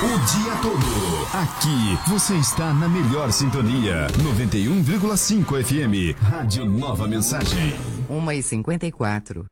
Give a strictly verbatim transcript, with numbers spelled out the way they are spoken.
O dia todo. Aqui você está na melhor sintonia. noventa e um vírgula cinco F M. Rádio Nova Mensagem. uma e cinquenta e quatro.